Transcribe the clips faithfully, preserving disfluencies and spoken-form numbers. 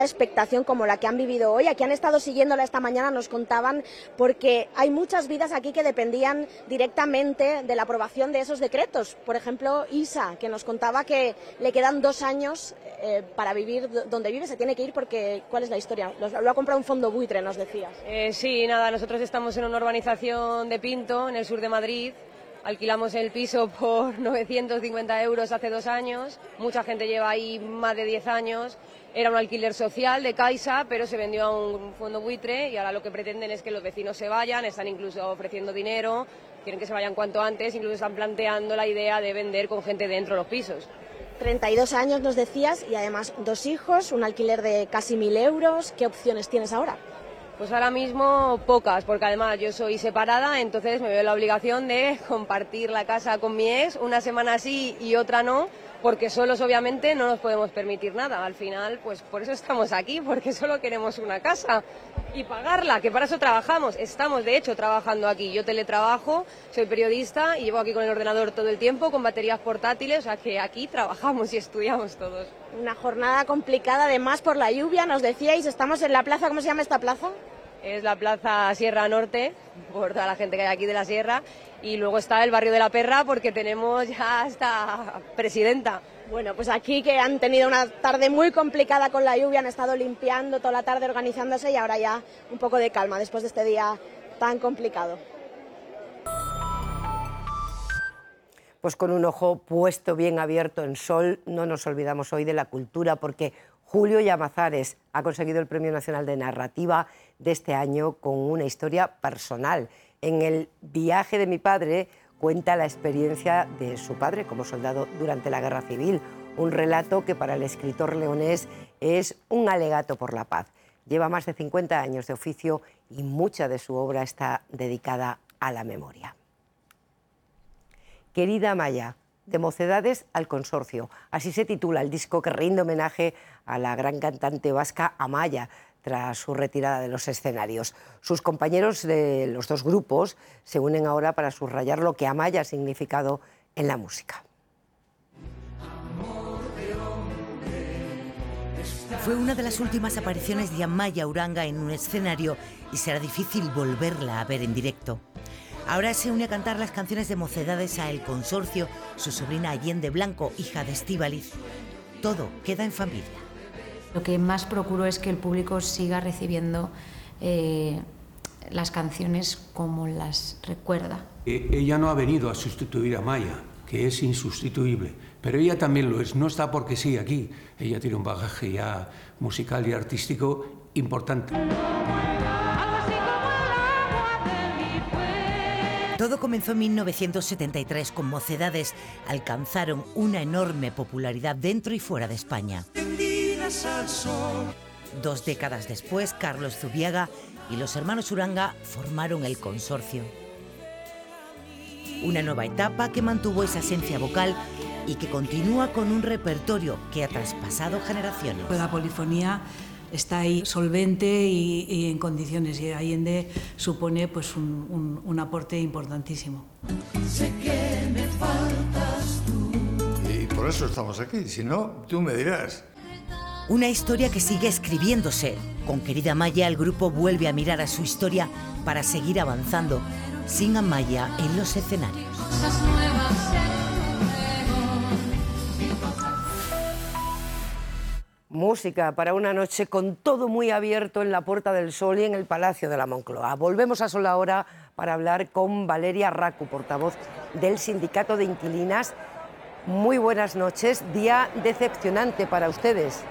expectación como la que han vivido hoy. Aquí han estado siguiéndola esta mañana, nos contaban, porque hay muchas vidas aquí que dependían directamente de la aprobación de esos decretos. Por ejemplo, Isa, que nos contaba que le quedan dos años eh, para vivir donde vive, se tiene que ir porque... ¿Cuál es la historia? Lo, lo ha comprado un fondo buitre, nos decías. Eh, sí, nada, nosotros estamos en una urbanización de Pinto, en el sur de Madrid. Alquilamos el piso por novecientos cincuenta euros hace dos años. Mucha gente lleva ahí más de diez años. Era un alquiler social de Caixa, pero se vendió a un fondo buitre y ahora lo que pretenden es que los vecinos se vayan, están incluso ofreciendo dinero, quieren que se vayan cuanto antes, incluso están planteando la idea de vender con gente dentro los pisos. treinta y dos años nos decías y además dos hijos, un alquiler de casi mil euros. ¿Qué opciones tienes ahora? Pues ahora mismo pocas, porque además yo soy separada, entonces me veo la obligación de compartir la casa con mi ex, una semana sí y otra no, porque solos obviamente no nos podemos permitir nada. Al final, pues por eso estamos aquí, porque solo queremos una casa y pagarla, que para eso trabajamos. Estamos de hecho trabajando aquí. Yo teletrabajo, soy periodista y llevo aquí con el ordenador todo el tiempo, con baterías portátiles, o sea que aquí trabajamos y estudiamos todos. Una jornada complicada además por la lluvia, nos decíais, estamos en la plaza, ¿cómo se llama esta plaza? Es la plaza Sierra Norte, por toda la gente que hay aquí de la Sierra, y luego está el barrio de la Perra porque tenemos ya esta presidenta. Bueno, pues aquí que han tenido una tarde muy complicada con la lluvia, han estado limpiando toda la tarde, organizándose y ahora ya un poco de calma después de este día tan complicado. Pues con un ojo puesto bien abierto en Sol, no nos olvidamos hoy de la cultura porque Julio Llamazares ha conseguido el Premio Nacional de Narrativa de este año con una historia personal. En El viaje de mi padre cuenta la experiencia de su padre como soldado durante la Guerra Civil, un relato que para el escritor leonés es un alegato por la paz. Lleva más de cincuenta años de oficio y mucha de su obra está dedicada a la memoria. Querida Amaya, de Mocedades al Consorcio. Así se titula el disco que rinde homenaje a la gran cantante vasca Amaya tras su retirada de los escenarios. Sus compañeros de los dos grupos se unen ahora para subrayar lo que Amaya ha significado en la música. Fue una de las últimas apariciones de Amaya Uranga en un escenario y será difícil volverla a ver en directo. Ahora se une a cantar las canciones de Mocedades a El Consorcio, su sobrina Allende Blanco, hija de Estíbaliz. Todo queda en familia. Lo que más procuro es que el público siga recibiendo eh, las canciones como las recuerda. Eh, ella no ha venido a sustituir a Amaya, que es insustituible, pero ella también lo es. No está porque sí aquí. Ella tiene un bagaje ya musical y artístico importante. Todo comenzó en mil novecientos setenta y tres con Mocedades. Alcanzaron una enorme popularidad dentro y fuera de España. Dos décadas después, Carlos Zubiaga y los hermanos Uranga formaron El Consorcio. Una nueva etapa que mantuvo esa esencia vocal y que continúa con un repertorio que ha traspasado generaciones. La polifonía está ahí solvente y, y en condiciones, y Allende supone pues un, un, un aporte importantísimo. Sé que me faltas tú. Y por eso estamos aquí, si no, tú me dirás. Una historia que sigue escribiéndose. Con Querida Amaya, el grupo vuelve a mirar a su historia para seguir avanzando, sin Amaya en los escenarios. Música para una noche con todo muy abierto en la Puerta del Sol y en el Palacio de la Moncloa. Volvemos a Sol ahora para hablar con Valeria Racu, portavoz del Sindicato de Inquilinas. Muy buenas noches. Día decepcionante para ustedes.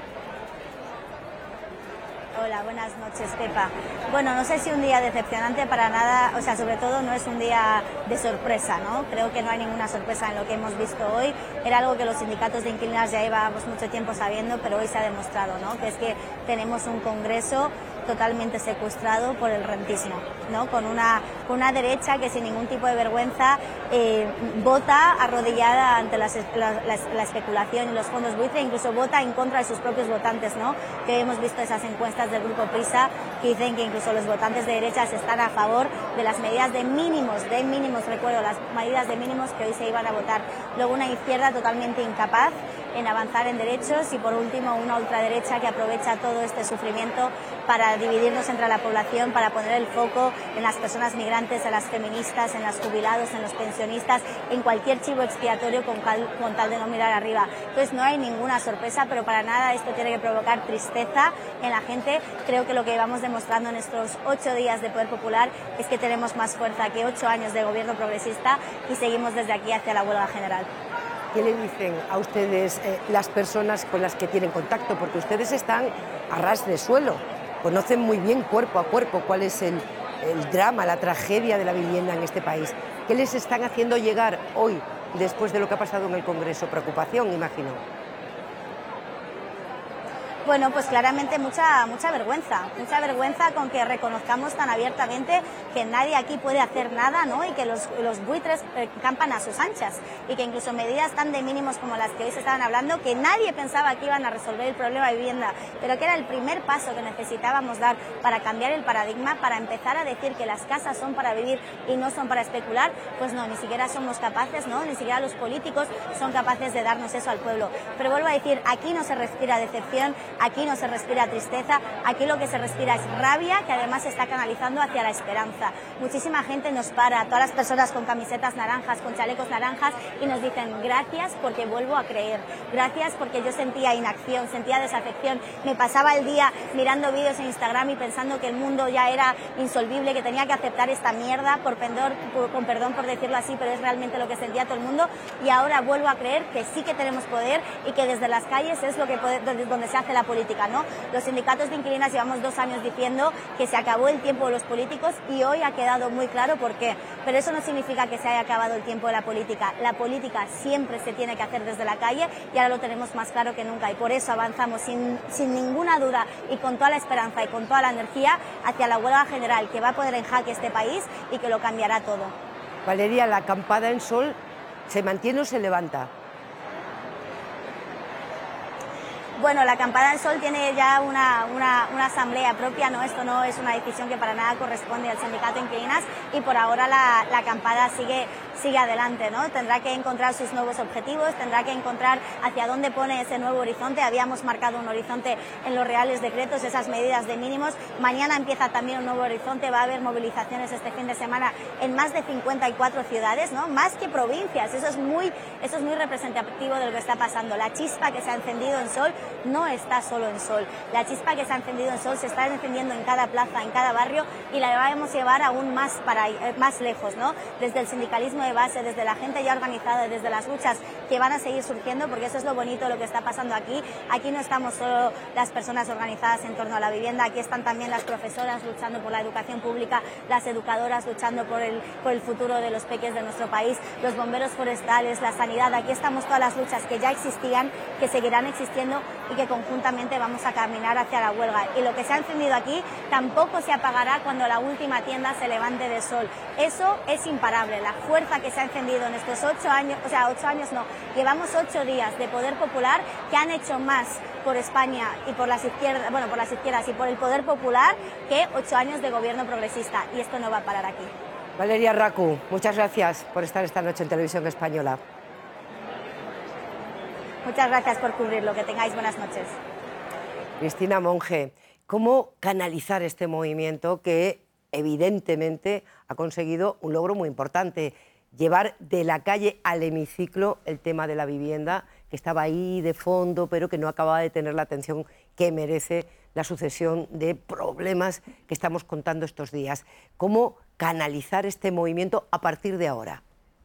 Hola, buenas noches, Pepa. Bueno, no sé si un día decepcionante para nada, o sea, sobre todo no es un día de sorpresa, ¿no? Creo que no hay ninguna sorpresa en lo que hemos visto hoy. Era algo que los sindicatos de inquilinas ya llevábamos mucho tiempo sabiendo, pero hoy se ha demostrado, ¿no? Que es que tenemos un congreso totalmente secuestrado por el rentismo, ¿no? Con una, con una derecha que sin ningún tipo de vergüenza eh, vota arrodillada ante la, la, la, la especulación y los fondos buitre, incluso vota en contra de sus propios votantes, ¿no? Que hemos visto esas encuestas del grupo PISA que dicen que incluso los votantes de derechas están a favor de las medidas de mínimos, de mínimos, recuerdo, las medidas de mínimos que hoy se iban a votar. Luego una izquierda totalmente incapaz en avanzar en derechos y por último una ultraderecha que aprovecha todo este sufrimiento para dividirnos entre la población, para poner el foco en las personas migrantes, en las feministas, en los jubilados, en los pensionistas, en cualquier chivo expiatorio con, cal, con tal de no mirar arriba. Entonces no hay ninguna sorpresa, pero para nada esto tiene que provocar tristeza en la gente. Creo que lo que vamos demostrando en estos ocho días de Poder Popular es que tenemos más fuerza que ocho años de gobierno progresista y seguimos desde aquí hacia la huelga general. ¿Qué le dicen a ustedes eh, las personas con las que tienen contacto? Porque ustedes están a ras de suelo, conocen muy bien cuerpo a cuerpo cuál es el, el drama, la tragedia de la vivienda en este país. ¿Qué les están haciendo llegar hoy, después de lo que ha pasado en el Congreso? Preocupación, imagino. Bueno, pues claramente mucha mucha vergüenza, mucha vergüenza con que reconozcamos tan abiertamente que nadie aquí puede hacer nada, ¿no? Y que los, los buitres eh, campan a sus anchas y que incluso medidas tan de mínimos como las que hoy se estaban hablando, que nadie pensaba que iban a resolver el problema de vivienda, pero que era el primer paso que necesitábamos dar para cambiar el paradigma, para empezar a decir que las casas son para vivir y no son para especular, pues no, ni siquiera somos capaces, ¿no? Ni siquiera los políticos son capaces de darnos eso al pueblo. Pero vuelvo a decir, aquí no se respira decepción, aquí no se respira tristeza, aquí lo que se respira es rabia, que además se está canalizando hacia la esperanza. Muchísima gente nos para, todas las personas con camisetas naranjas, con chalecos naranjas, y nos dicen gracias porque vuelvo a creer, gracias porque yo sentía inacción, sentía desafección, me pasaba el día mirando vídeos en Instagram y pensando que el mundo ya era insolvible, que tenía que aceptar esta mierda, por perdón, por, con perdón por decirlo así, pero es realmente lo que sentía todo el mundo, y ahora vuelvo a creer que sí que tenemos poder y que desde las calles es lo que puede, donde, donde se hace la política, ¿no? Los sindicatos de inquilinas llevamos dos años diciendo que se acabó el tiempo de los políticos y hoy ha quedado muy claro por qué. Pero eso no significa que se haya acabado el tiempo de la política. La política siempre se tiene que hacer desde la calle y ahora lo tenemos más claro que nunca. Y por eso avanzamos sin, sin ninguna duda y con toda la esperanza y con toda la energía hacia la huelga general que va a poner en jaque este país y que lo cambiará todo. Valeria, ¿la acampada en Sol se mantiene o se levanta? Bueno, la acampada en Sol tiene ya una, una, una asamblea propia, ¿no? Esto no es una decisión que para nada corresponde al sindicato de inquilinas y por ahora la, la acampada sigue, sigue adelante, ¿no? Tendrá que encontrar sus nuevos objetivos, tendrá que encontrar hacia dónde pone ese nuevo horizonte. Habíamos marcado un horizonte en los reales decretos, esas medidas de mínimos. Mañana empieza también un nuevo horizonte, va a haber movilizaciones este fin de semana en más de cincuenta y cuatro ciudades, ¿no? Más que provincias, eso es muy, eso es muy representativo de lo que está pasando. La chispa que se ha encendido en Sol no está solo en Sol. La chispa que se ha encendido en Sol se está encendiendo en cada plaza, en cada barrio y la vamos a llevar aún más, para, más lejos, ¿no? Desde el sindicalismo de base, desde la gente ya organizada, desde las luchas que van a seguir surgiendo, porque eso es lo bonito de lo que está pasando aquí. Aquí no estamos solo las personas organizadas en torno a la vivienda, aquí están también las profesoras luchando por la educación pública, las educadoras luchando por el, por el futuro de los peques de nuestro país, los bomberos forestales, la sanidad. Aquí estamos todas las luchas que ya existían, que seguirán existiendo y que conjuntamente vamos a caminar hacia la huelga. Y lo que se ha encendido aquí tampoco se apagará cuando la última tienda se levante de sol. Eso es imparable. La fuerza que se ha encendido en estos ocho años, o sea, ocho años no, llevamos ocho días de poder popular que han hecho más por España y por las izquierdas, bueno, por las izquierdas y por el poder popular que ocho años de gobierno progresista. Y esto no va a parar aquí. Valeria Racu, muchas gracias por estar esta noche en Televisión Española. Muchas gracias por cubrirlo. Que tengáis buenas noches. Cristina Monge, ¿cómo canalizar este movimiento que evidentemente ha conseguido un logro muy importante? Llevar de la calle al hemiciclo el tema de la vivienda, que estaba ahí de fondo, pero que no acababa de tener la atención que merece la sucesión de problemas que estamos contando estos días. ¿Cómo canalizar este movimiento a partir de ahora?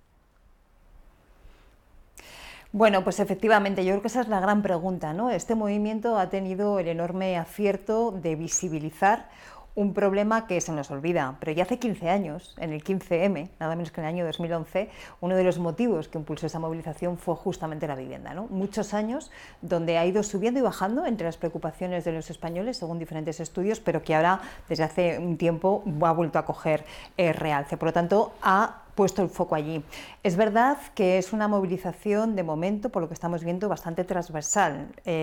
Bueno, pues efectivamente, yo creo que esa es la gran pregunta, ¿no? Este movimiento ha tenido el enorme acierto de visibilizar un problema que se nos olvida, pero ya hace quince años, en el quince eme, nada menos que en el año dos mil once, uno de los motivos que impulsó esa movilización fue justamente la vivienda, ¿no? Muchos años donde ha ido subiendo y bajando entre las preocupaciones de los españoles, según diferentes estudios, pero que ahora, desde hace un tiempo, ha vuelto a coger eh, realce. Por lo tanto, ha puesto el foco allí. Es verdad que es una movilización, de momento, por lo que estamos viendo, bastante transversal. Eh,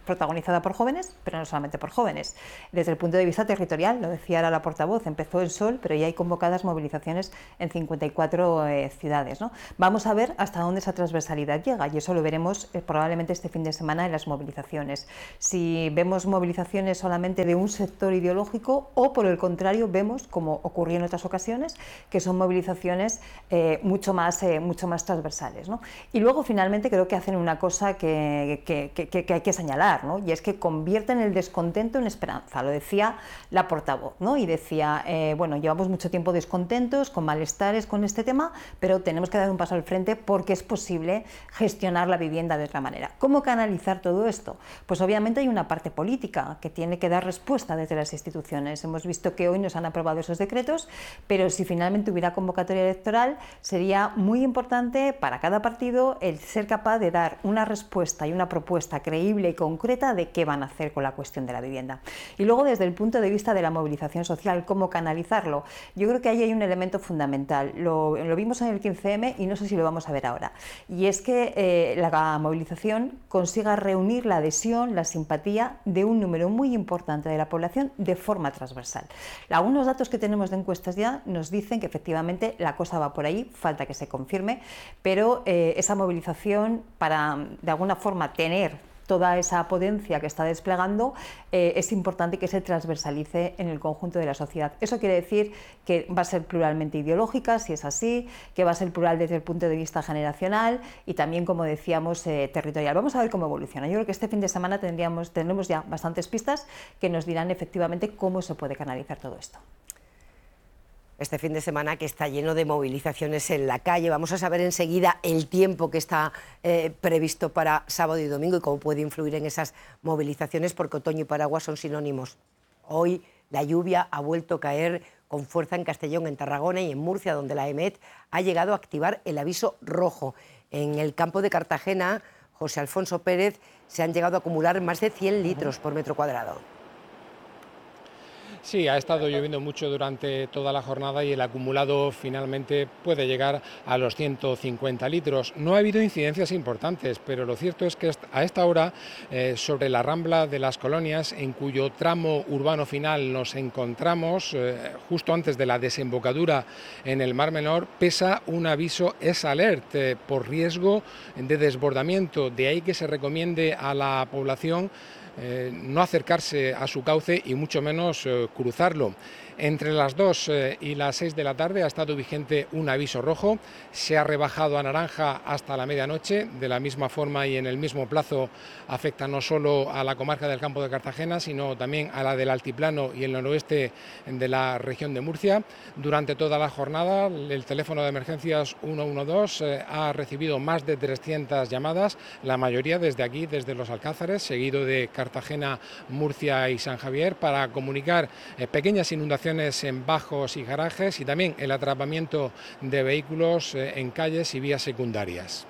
protagonizada por jóvenes, pero no solamente por jóvenes. Desde el punto de vista territorial, lo decía ahora la portavoz, empezó en Sol, pero ya hay convocadas movilizaciones en cincuenta y cuatro eh, ciudades, ¿no? Vamos a ver hasta dónde esa transversalidad llega y eso lo veremos eh, probablemente este fin de semana en las movilizaciones. Si vemos movilizaciones solamente de un sector ideológico o, por el contrario, vemos, como ocurrió en otras ocasiones, que son movilizaciones eh, mucho, más, eh, mucho más transversales, ¿no? Y luego, finalmente, creo que hacen una cosa que, que, que, que, que hay que señalar, ¿no? Y es que convierten el descontento en esperanza, lo decía la portavoz, ¿no? Y decía, eh, bueno, llevamos mucho tiempo descontentos, con malestares con este tema, pero tenemos que dar un paso al frente porque es posible gestionar la vivienda de otra manera. ¿Cómo canalizar todo esto? Pues obviamente hay una parte política que tiene que dar respuesta desde las instituciones. Hemos visto que hoy nos han aprobado esos decretos, pero si finalmente hubiera convocatoria electoral, sería muy importante para cada partido el ser capaz de dar una respuesta y una propuesta creíble y concreta de qué van a hacer con la cuestión de la vivienda. Y luego, desde el punto de vista de la movilización social, cómo canalizarlo, yo creo que ahí hay un elemento fundamental. Lo, lo vimos en el quince eme y no sé si lo vamos a ver ahora. Y es que eh, la movilización consiga reunir la adhesión, la simpatía de un número muy importante de la población de forma transversal. Algunos datos que tenemos de encuestas ya nos dicen que efectivamente la cosa va por ahí, falta que se confirme, pero eh, esa movilización, para de alguna forma tener toda esa potencia que está desplegando, eh, es importante que se transversalice en el conjunto de la sociedad. Eso quiere decir que va a ser pluralmente ideológica, si es así, que va a ser plural desde el punto de vista generacional y también, como decíamos, eh, territorial. Vamos a ver cómo evoluciona. Yo creo que este fin de semana tendríamos, tendremos ya bastantes pistas que nos dirán efectivamente cómo se puede canalizar todo esto. Este fin de semana que está lleno de movilizaciones en la calle. Vamos a saber enseguida el tiempo que está eh, previsto para sábado y domingo y cómo puede influir en esas movilizaciones, porque otoño y paraguas son sinónimos. Hoy la lluvia ha vuelto a caer con fuerza en Castellón, en Tarragona y en Murcia, donde la EMET ha llegado a activar el aviso rojo. En el campo de Cartagena, José Alfonso Pérez, se han llegado a acumular más de cien litros por metro cuadrado. Sí, ha estado lloviendo mucho durante toda la jornada y el acumulado finalmente puede llegar a los ciento cincuenta litros. No ha habido incidencias importantes, pero lo cierto es que a esta hora, eh, sobre la Rambla de las Colonias, en cuyo tramo urbano final nos encontramos, eh, justo antes de la desembocadura en el Mar Menor, pesa un aviso es alert eh, por riesgo de desbordamiento. De ahí que se recomiende a la población Eh, no acercarse a su cauce y mucho menos eh, cruzarlo. Entre las dos eh, y las seis de la tarde ha estado vigente un aviso rojo, se ha rebajado a naranja hasta la medianoche, de la misma forma y en el mismo plazo afecta no solo a la comarca del Campo de Cartagena, sino también a la del altiplano y el noroeste de la región de Murcia. Durante toda la jornada el teléfono de emergencias ciento doce eh, ha recibido más de trescientas llamadas, la mayoría desde aquí, desde Los Alcázares, seguido de Cartagena, Murcia y San Javier, para comunicar eh, pequeñas inundaciones en bajos y garajes y también el atrapamiento de vehículos eh, en calles y vías secundarias.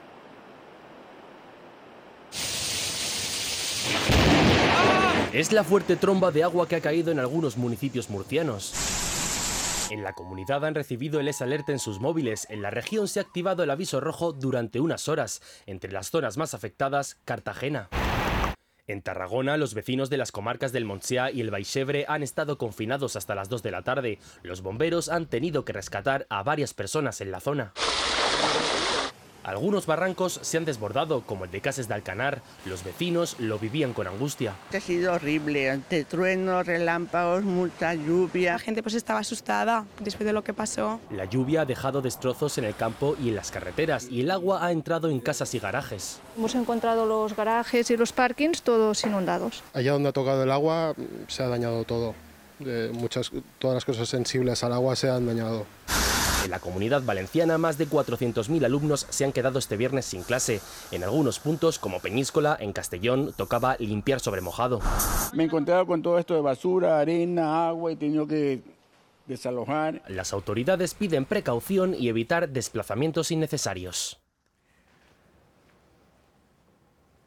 Es la fuerte tromba de agua que ha caído en algunos municipios murcianos. En la comunidad han recibido el es-alerta en sus móviles. En la región se ha activado el aviso rojo durante unas horas. Entre las zonas más afectadas, Cartagena. En Tarragona, los vecinos de las comarcas del Montsià y el Baixebre han estado confinados hasta las dos de la tarde. Los bomberos han tenido que rescatar a varias personas en la zona. Algunos barrancos se han desbordado, como el de Cases de Alcanar. Los vecinos lo vivían con angustia. Ha sido horrible, ante truenos, relámpagos, mucha lluvia. La gente pues estaba asustada después de lo que pasó. La lluvia ha dejado destrozos en el campo y en las carreteras, y el agua ha entrado en casas y garajes. Hemos encontrado los garajes y los parkings todos inundados. Allá donde ha tocado el agua se ha dañado todo. De muchas, todas las cosas sensibles al agua se han dañado. En la Comunidad Valenciana, más de cuatrocientos mil alumnos se han quedado este viernes sin clase. En algunos puntos, como Peñíscola, en Castellón, tocaba limpiar sobre mojado. Me he encontrado con todo esto de basura, arena, agua y he tenido que desalojar. Las autoridades piden precaución y evitar desplazamientos innecesarios.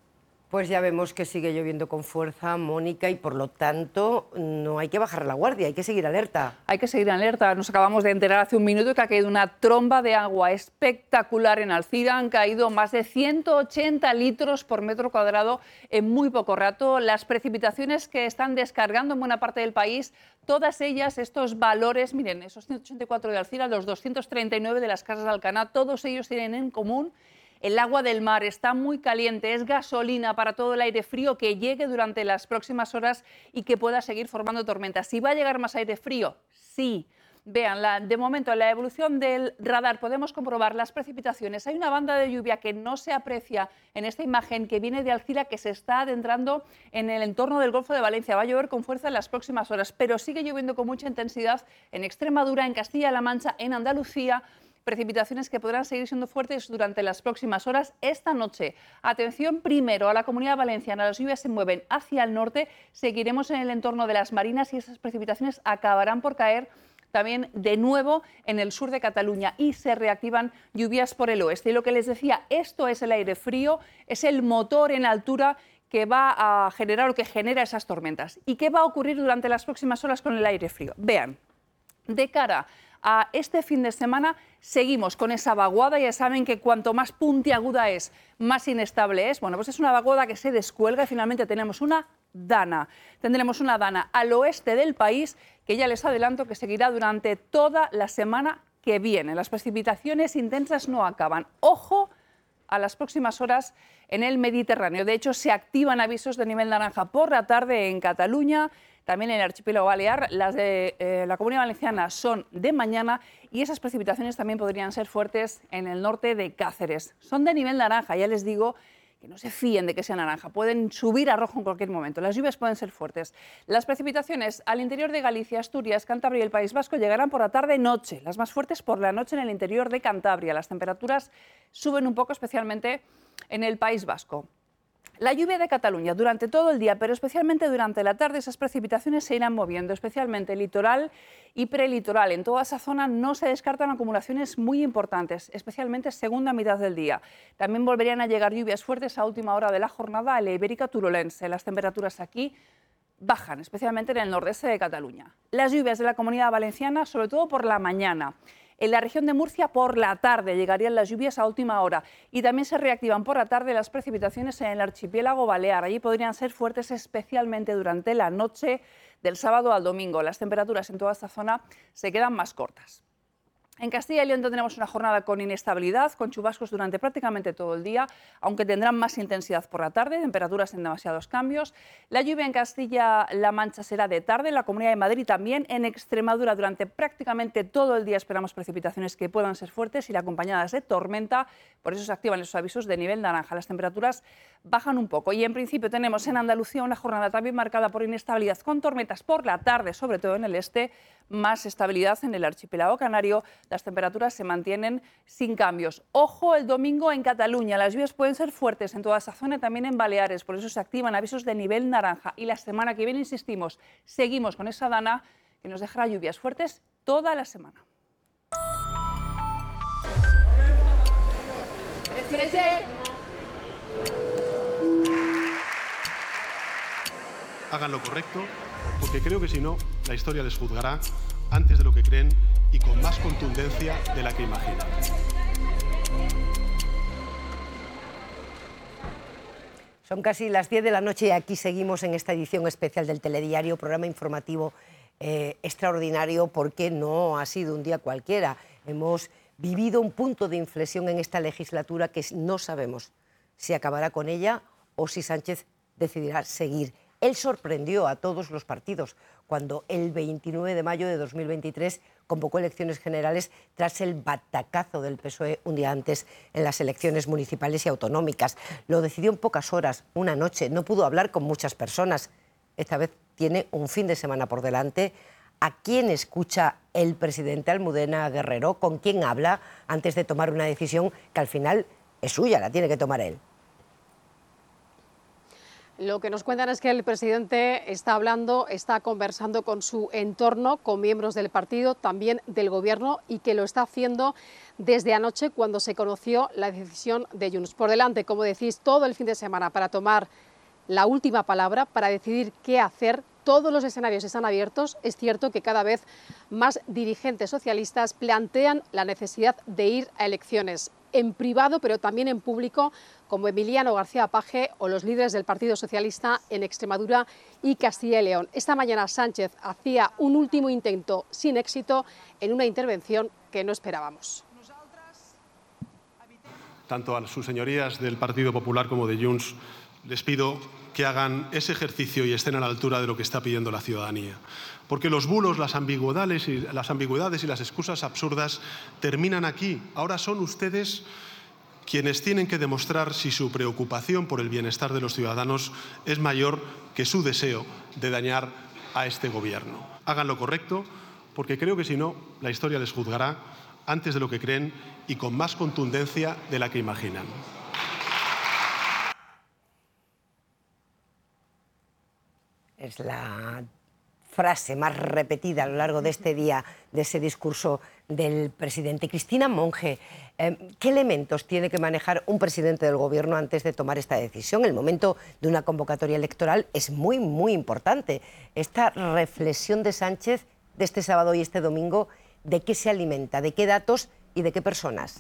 Pues ya vemos que sigue lloviendo con fuerza, Mónica, y por lo tanto no hay que bajar la guardia, hay que seguir alerta. Hay que seguir alerta. Nos acabamos de enterar hace un minuto que ha caído una tromba de agua espectacular en Alcira. Han caído más de ciento ochenta litros por metro cuadrado en muy poco rato. Las precipitaciones que están descargando en buena parte del país, todas ellas, estos valores, miren, esos ciento ochenta y cuatro de Alcira, los doscientos treinta y nueve de las Casas de Alcaná, todos ellos tienen en común: el agua del mar está muy caliente, es gasolina para todo el aire frío que llegue durante las próximas horas y que pueda seguir formando tormentas. ¿Si va a llegar más aire frío? Sí. Vean, la, de momento en la evolución del radar podemos comprobar las precipitaciones. Hay una banda de lluvia que no se aprecia en esta imagen, que viene de Alcira, que se está adentrando en el entorno del Golfo de Valencia. Va a llover con fuerza en las próximas horas, pero sigue lloviendo con mucha intensidad en Extremadura, en Castilla-La Mancha, en Andalucía. Precipitaciones que podrán seguir siendo fuertes durante las próximas horas. Esta noche, atención primero a la Comunidad Valenciana, las lluvias se mueven hacia el norte, seguiremos en el entorno de las Marinas y esas precipitaciones acabarán por caer también de nuevo en el sur de Cataluña y se reactivan lluvias por el oeste. Y lo que les decía, esto es el aire frío, es el motor en altura que va a generar o que genera esas tormentas. ¿Y qué va a ocurrir durante las próximas horas con el aire frío? Vean, de cara a este fin de semana seguimos con esa vaguada. Ya saben que cuanto más puntiaguda es, más inestable es. Bueno, pues es una vaguada que se descuelga y finalmente tenemos una dana. Tendremos una dana al oeste del país que ya les adelanto que seguirá durante toda la semana que viene. Las precipitaciones intensas no acaban. Ojo a las próximas horas en el Mediterráneo. De hecho, se activan avisos de nivel naranja por la tarde en Cataluña, también en el archipiélago balear. Las de eh, la Comunidad Valenciana son de mañana y esas precipitaciones también podrían ser fuertes en el norte de Cáceres. Son de nivel naranja, ya les digo que no se fíen de que sea naranja, pueden subir a rojo en cualquier momento. Las lluvias pueden ser fuertes. Las precipitaciones al interior de Galicia, Asturias, Cantabria y el País Vasco llegarán por la tarde-noche, las más fuertes por la noche en el interior de Cantabria. Las temperaturas suben un poco, especialmente en el País Vasco. La lluvia de Cataluña durante todo el día, pero especialmente durante la tarde, esas precipitaciones se irán moviendo, especialmente litoral y prelitoral. En toda esa zona no se descartan acumulaciones muy importantes, especialmente segunda mitad del día. También volverían a llegar lluvias fuertes a última hora de la jornada a la Ibérica Turolense. Las temperaturas aquí bajan, especialmente en el nordeste de Cataluña. Las lluvias de la Comunidad Valenciana, sobre todo por la mañana. En la región de Murcia, por la tarde, llegarían las lluvias a última hora y también se reactivan por la tarde las precipitaciones en el archipiélago balear. Allí podrían ser fuertes especialmente durante la noche del sábado al domingo. Las temperaturas en toda esta zona se quedan más cortas. En Castilla y León tendremos una jornada con inestabilidad, con chubascos durante prácticamente todo el día, aunque tendrán más intensidad por la tarde, temperaturas en demasiados cambios. La lluvia en Castilla-La Mancha será de tarde, en la Comunidad de Madrid también. En Extremadura durante prácticamente todo el día esperamos precipitaciones que puedan ser fuertes y acompañadas de tormenta, por eso se activan esos avisos de nivel naranja. Las temperaturas bajan un poco y en principio tenemos en Andalucía una jornada también marcada por inestabilidad, con tormentas por la tarde, sobre todo en el este, más estabilidad en el archipiélago canario. Las temperaturas se mantienen sin cambios. Ojo el domingo en Cataluña, las lluvias pueden ser fuertes en toda esa zona y también en Baleares, por eso se activan avisos de nivel naranja. Y la semana que viene, insistimos, seguimos con esa dana que nos dejará lluvias fuertes toda la semana. Hagan lo correcto, porque creo que si no, la historia les juzgará antes de lo que creen y con más contundencia de la que imaginan. Son casi las diez de la noche y aquí seguimos en esta edición especial del Telediario, programa informativo eh, extraordinario porque no ha sido un día cualquiera. Hemos vivido un punto de inflexión en esta legislatura que no sabemos si acabará con ella o si Sánchez decidirá seguir. Él sorprendió a todos los partidos cuando el veintinueve de mayo de dos mil veintitrés convocó elecciones generales tras el batacazo del P S O E un día antes en las elecciones municipales y autonómicas. Lo decidió en pocas horas, una noche, no pudo hablar con muchas personas. Esta vez tiene un fin de semana por delante. ¿A quién escucha el presidente Almudena Guerrero? ¿Con quién habla antes de tomar una decisión que al final es suya, la tiene que tomar él? Lo que nos cuentan es que el presidente está hablando, está conversando con su entorno, con miembros del partido, también del gobierno, y que lo está haciendo desde anoche cuando se conoció la decisión de Junts. Por delante, como decís, todo el fin de semana para tomar la última palabra, para decidir qué hacer. Todos los escenarios están abiertos. Es cierto que cada vez más dirigentes socialistas plantean la necesidad de ir a elecciones en privado, pero también en público, como Emiliano García Paje o los líderes del Partido Socialista en Extremadura y Castilla y León. Esta mañana Sánchez hacía un último intento sin éxito en una intervención que no esperábamos. Tanto a sus señorías del Partido Popular como de Junts les pido que hagan ese ejercicio y estén a la altura de lo que está pidiendo la ciudadanía. Porque los bulos, las ambigüedades y las, ambigüedades y las excusas absurdas terminan aquí. Ahora son ustedes quienes tienen que demostrar si su preocupación por el bienestar de los ciudadanos es mayor que su deseo de dañar a este gobierno. Hagan lo correcto, porque creo que si no, la historia les juzgará antes de lo que creen y con más contundencia de la que imaginan. Es la frase más repetida a lo largo de este día, de ese discurso del presidente. Cristina Monge, eh, ¿qué elementos tiene que manejar un presidente del Gobierno antes de tomar esta decisión? El momento de una convocatoria electoral es muy, muy importante. Esta reflexión de Sánchez de este sábado y este domingo, ¿de qué se alimenta? ¿De qué datos y de qué personas?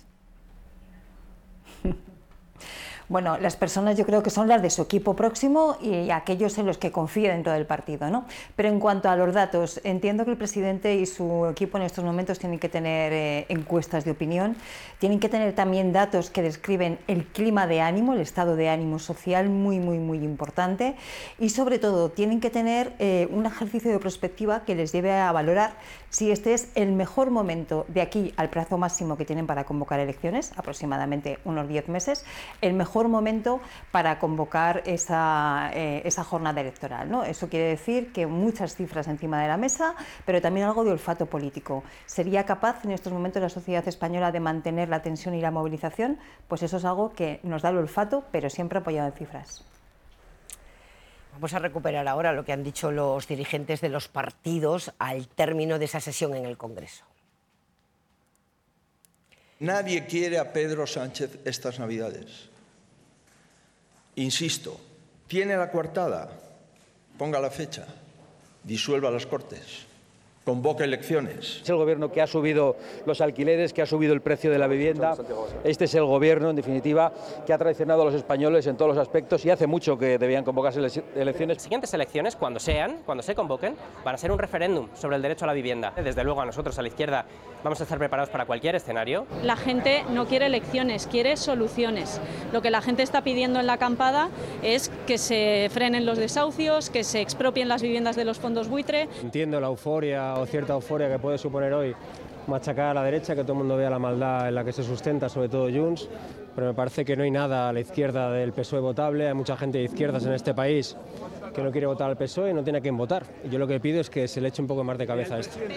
Bueno, las personas yo creo que son las de su equipo próximo y aquellos en los que confía dentro del partido, ¿no? Pero en cuanto a los datos, entiendo que el presidente y su equipo en estos momentos tienen que tener eh, encuestas de opinión, tienen que tener también datos que describen el clima de ánimo, el estado de ánimo social, muy, muy, muy importante, y sobre todo tienen que tener eh, un ejercicio de prospectiva que les lleve a valorar si este es el mejor momento de aquí al plazo máximo que tienen para convocar elecciones, aproximadamente unos diez meses, el mejor momento para convocar esa, eh, esa jornada electoral, ¿no? Eso quiere decir que muchas cifras encima de la mesa, pero también algo de olfato político. ¿Sería capaz en estos momentos la sociedad española de mantener la tensión y la movilización? Pues eso es algo que nos da el olfato, pero siempre apoyado en cifras. Vamos a recuperar ahora lo que han dicho los dirigentes de los partidos al término de esa sesión en el Congreso. Nadie quiere a Pedro Sánchez estas Navidades. Insisto, tiene la coartada, ponga la fecha, disuelva las Cortes, convoque elecciones. Es el gobierno que ha subido los alquileres, que ha subido el precio de la vivienda. Este es el gobierno, en definitiva, que ha traicionado a los españoles en todos los aspectos y hace mucho que debían convocarse elecciones. Las siguientes elecciones, cuando sean, cuando se convoquen, van a ser un referéndum sobre el derecho a la vivienda. Desde luego, a nosotros, a la izquierda, vamos a estar preparados para cualquier escenario. La gente no quiere elecciones, quiere soluciones. Lo que la gente está pidiendo en la acampada es que se frenen los desahucios, que se expropien las viviendas de los fondos buitre. Entiendo la euforia o cierta euforia que puede suponer hoy machacar a la derecha, que todo el mundo vea la maldad en la que se sustenta, sobre todo Junts, pero me parece que no hay nada a la izquierda del P S O E votable. Hay mucha gente de izquierdas en este país que no quiere votar al P S O E y no tiene a quién votar. Y yo lo que pido es que se le eche un poco más de cabeza a esto.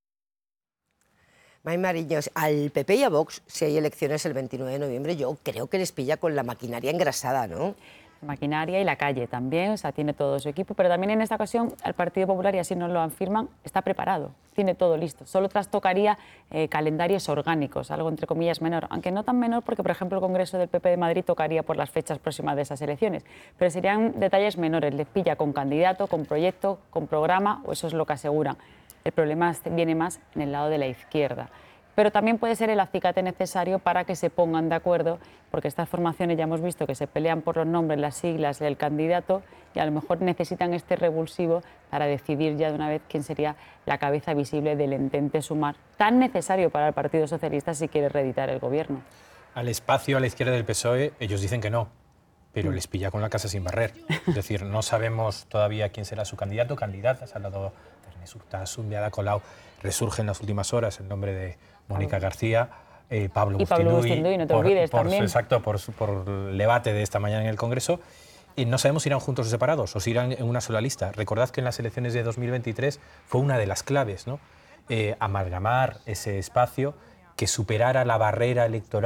May Mariños, al P P y a Vox, si hay elecciones el veintinueve de noviembre, yo creo que les pilla con la maquinaria engrasada, ¿no? Maquinaria y la calle también, o sea, tiene todo su equipo, pero también en esta ocasión el Partido Popular, y así nos lo afirman, está preparado, tiene todo listo. Solo trastocaría eh, calendarios orgánicos, algo entre comillas menor, aunque no tan menor porque, por ejemplo, el Congreso del P P de Madrid tocaría por las fechas próximas de esas elecciones, pero serían detalles menores, les pilla con candidato, con proyecto, con programa, o eso es lo que aseguran. El problema viene más en el lado de la izquierda. Pero también puede ser el acicate necesario para que se pongan de acuerdo, porque estas formaciones ya hemos visto que se pelean por los nombres, las siglas del candidato y a lo mejor necesitan este revulsivo para decidir ya de una vez quién sería la cabeza visible del entente Sumar, tan necesario para el Partido Socialista si quiere reeditar el gobierno. Al espacio a la izquierda del P S O E ellos dicen que no, pero les pilla con la casa sin barrer. Es decir, no sabemos todavía quién será su candidato, candidata. Se ha hablado de Ernest Urtasun, de Ada Colau. Resurge en las últimas horas el nombre de Mónica García, eh, Pablo y Pablo Bustinduy, no te por, olvides por, también. Exacto, por, por el debate de esta mañana en el Congreso. Y no sabemos si irán juntos o separados, o si irán en una sola lista. Recordad que en las elecciones de dos mil veintitrés fue una de las claves, ¿no? Eh, amalgamar ese espacio, que superara la barrera electoral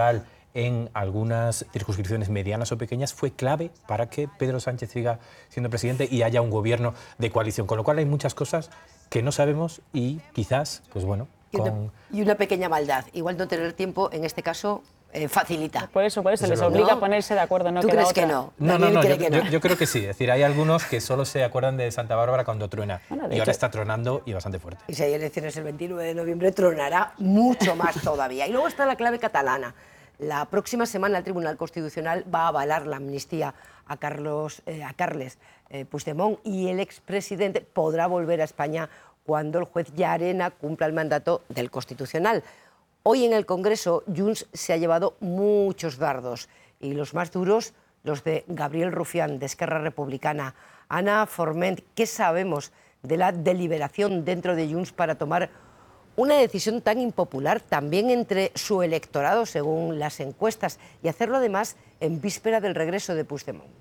en algunas circunscripciones medianas o pequeñas fue clave para que Pedro Sánchez siga siendo presidente y haya un gobierno de coalición. Con lo cual hay muchas cosas que no sabemos y quizás, pues bueno, con... Y una, y una pequeña maldad. Igual no tener tiempo, en este caso, eh, facilita. Por eso, por eso Desde les luego. obliga ¿No? a ponerse de acuerdo. ¿No ¿Tú queda crees otra. que no? No, no, no, cree yo, que yo- yo creo que sí. Es decir, hay algunos que solo se acuerdan de Santa Bárbara cuando truena. Bueno, de y ahora hecho- está tronando y bastante fuerte. Y si hay elecciones el veintinueve de noviembre, tronará mucho más todavía. Y luego está la clave catalana. La próxima semana el Tribunal Constitucional va a avalar la amnistía a, Carlos, eh, a Carles eh, Puigdemont y el expresidente podrá volver a España cuando el juez Llarena cumpla el mandato del Constitucional. Hoy en el Congreso, Junts se ha llevado muchos dardos y los más duros, los de Gabriel Rufián, de Esquerra Republicana. Ana Forment, ¿qué sabemos de la deliberación dentro de Junts para tomar una decisión tan impopular también entre su electorado, según las encuestas, y hacerlo además en víspera del regreso de Puigdemont?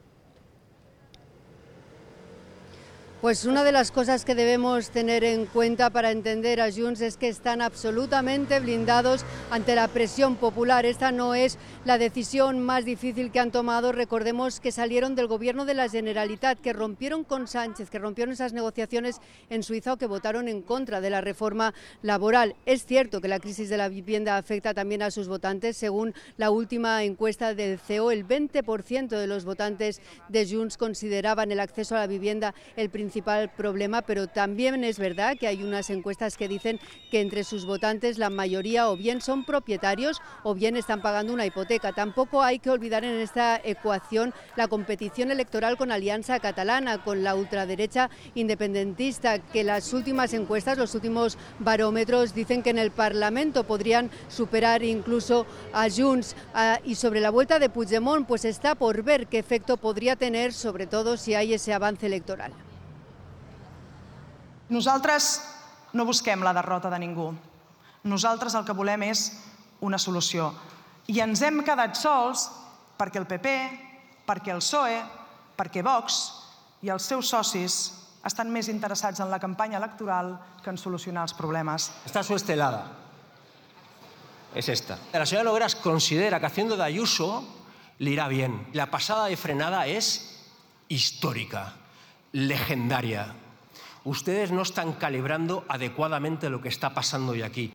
Pues una de las cosas que debemos tener en cuenta para entender a Junts es que están absolutamente blindados ante la presión popular. Esta no es la decisión más difícil que han tomado. Recordemos que salieron del gobierno de la Generalitat, que rompieron con Sánchez, que rompieron esas negociaciones en Suiza o que votaron en contra de la reforma laboral. Es cierto que la crisis de la vivienda afecta también a sus votantes. Según la última encuesta del C E O, el veinte por ciento de los votantes de Junts consideraban el acceso a la vivienda el principal principal problema, pero también es verdad que hay unas encuestas que dicen que entre sus votantes la mayoría o bien son propietarios o bien están pagando una hipoteca. Tampoco hay que olvidar en esta ecuación la competición electoral con Alianza Catalana, con la ultraderecha independentista, que las últimas encuestas, los últimos barómetros dicen que en el Parlamento podrían superar incluso a Junts. Ah, y sobre la vuelta de Puigdemont, pues está por ver qué efecto podría tener, sobre todo si hay ese avance electoral. Nosaltres no busquem la derrota de ningú. Nosaltres el que volem és una solució. I ens hem quedat sols perquè el P P, perquè el P S O E, perquè Vox i els seus socis estan més interessats en la campanya electoral que en solucionar els problemes. Está su estelada. Es esta. La señora Nogueras considera que haciendo de Ayuso le irá bien. La pasada de frenada es histórica, legendaria. Ustedes no están calibrando adecuadamente lo que está pasando hoy aquí.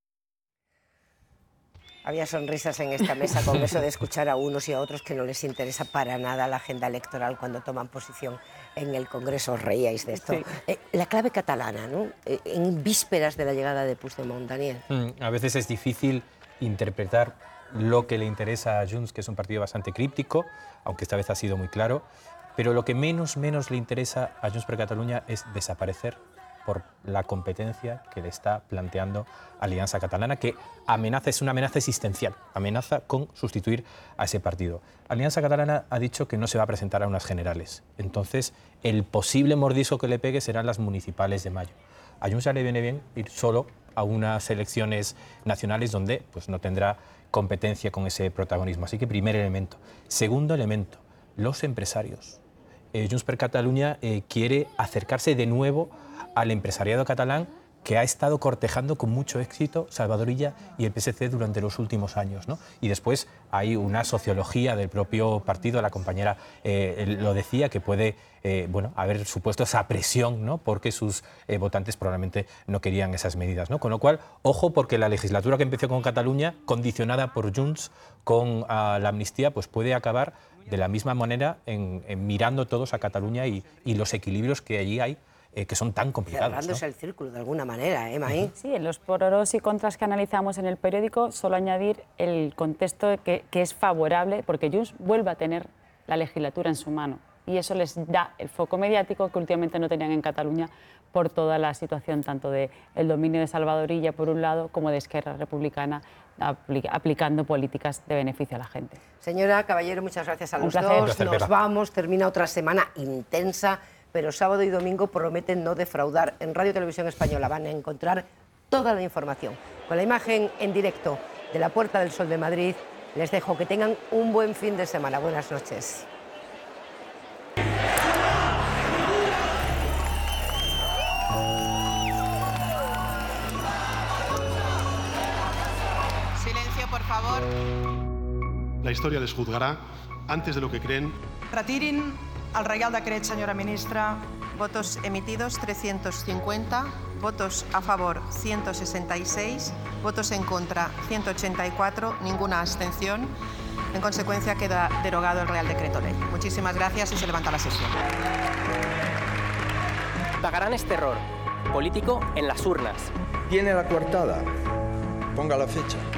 Había sonrisas en esta mesa con eso de escuchar a unos y a otros que no les interesa para nada la agenda electoral cuando toman posición en el Congreso. Os reíais de esto. Sí. Eh, la clave catalana, ¿no? Eh, en vísperas de la llegada de Puigdemont, Daniel. Mm, a veces es difícil interpretar lo que le interesa a Junts, que es un partido bastante críptico, aunque esta vez ha sido muy claro. Pero lo que menos, menos le interesa a Junts per Catalunya es desaparecer por la competencia que le está planteando Alianza Catalana, que amenaza, es una amenaza existencial, amenaza con sustituir a ese partido. Alianza Catalana ha dicho que no se va a presentar a unas generales, entonces el posible mordisco que le pegue serán las municipales de mayo. A Junts ya le viene bien ir solo a unas elecciones nacionales donde pues, no tendrá competencia con ese protagonismo. Así que primer elemento. Segundo elemento, los empresarios. Eh, Junts per Catalunya eh, quiere acercarse de nuevo al empresariado catalán que ha estado cortejando con mucho éxito Salvador Illa y el P S C durante los últimos años, ¿no? Y después hay una sociología del propio partido, la compañera eh, lo decía, que puede eh, bueno, haber supuesto esa presión, ¿no? Porque sus eh, votantes probablemente no querían esas medidas, ¿no? Con lo cual, ojo, porque la legislatura que empezó con Cataluña, condicionada por Junts con uh, la amnistía, pues puede acabar de la misma manera en, en mirando todos a Cataluña y, y los equilibrios que allí hay, eh, que son tan complicados. Cerrándose ¿no? el círculo de alguna manera, ¿eh, Maí? Sí, en los pros y contras que analizamos en el periódico, solo añadir el contexto que, que es favorable, porque Junts vuelve a tener la legislatura en su mano. Y eso les da el foco mediático que últimamente no tenían en Cataluña por toda la situación tanto del dominio de Salvador Illa por un lado como de Esquerra Republicana aplica, aplicando políticas de beneficio a la gente. Señora Caballero, muchas gracias a Un los placer. dos. Un placer, Nos Pepa. vamos, termina otra semana intensa, pero sábado y domingo prometen no defraudar. En Radio Televisión Española van a encontrar toda la información. Con la imagen en directo de la Puerta del Sol de Madrid, les dejo que tengan un buen fin de semana. Buenas noches. Silencio, por favor. la historia les juzgará antes de lo que creen. Retirin el Reial Decret, senyora ministra. Votos emitidos trescientos cincuenta, votos a favor ciento sesenta y seis, votos en contra ciento ochenta y cuatro, ninguna abstención. En consecuencia, queda derogado el Real Decreto Ley. Muchísimas gracias y se levanta la sesión. Pagarán este error político en las urnas. Tiene la coartada. Ponga la fecha.